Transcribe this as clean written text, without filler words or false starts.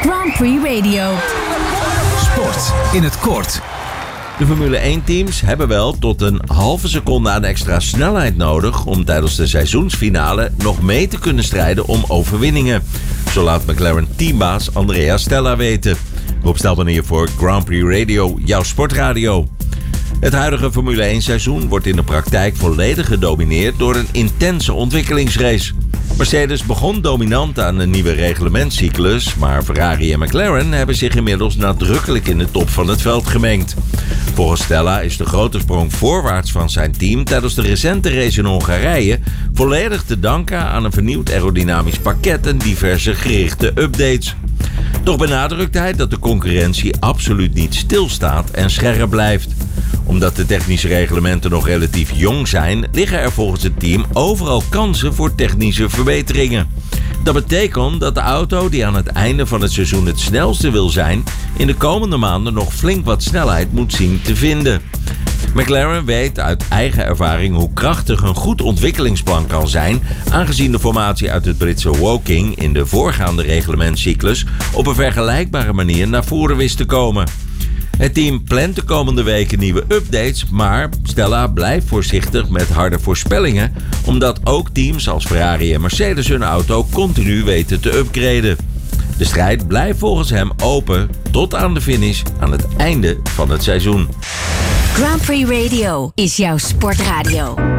Grand Prix Radio. Sport in het kort. De Formule 1-teams hebben wel tot een halve seconde aan extra snelheid nodig om tijdens de seizoensfinale nog mee te kunnen strijden om overwinningen. Zo laat McLaren teambaas Andrea Stella weten. Rob Stelman hier voor Grand Prix Radio, jouw sportradio. Het huidige Formule 1-seizoen wordt in de praktijk volledig gedomineerd door een intense ontwikkelingsrace. Mercedes begon dominant aan een nieuwe reglementscyclus, maar Ferrari en McLaren hebben zich inmiddels nadrukkelijk in de top van het veld gemengd. Volgens Stella is de grote sprong voorwaarts van zijn team tijdens de recente race in Hongarije volledig te danken aan een vernieuwd aerodynamisch pakket en diverse gerichte updates. Toch benadrukt hij dat de concurrentie absoluut niet stilstaat en scherp blijft. Omdat de technische reglementen nog relatief jong zijn, liggen er volgens het team overal kansen voor technische verbeteringen. Dat betekent dat de auto die aan het einde van het seizoen het snelste wil zijn, in de komende maanden nog flink wat snelheid moet zien te vinden. McLaren weet uit eigen ervaring hoe krachtig een goed ontwikkelingsplan kan zijn, aangezien de formatie uit het Britse Woking in de voorgaande reglementscyclus op een vergelijkbare manier naar voren wist te komen. Het team plant de komende weken nieuwe updates, maar Stella blijft voorzichtig met harde voorspellingen, omdat ook teams als Ferrari en Mercedes hun auto continu weten te upgraden. De strijd blijft volgens hem open tot aan de finish aan het einde van het seizoen. Grand Prix Radio is jouw sportradio.